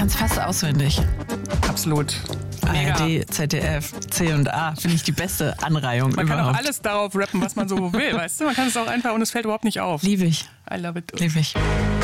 kann es fast auswendig. Absolut. Mega. ARD, ZDF, C&A, finde ich die beste Anreihung Man überhaupt. kann auch alles darauf rappen, was man so will, weißt du? Man kann es auch einfach und es fällt überhaupt nicht auf. Liebe ich. I love it. Liebe ich.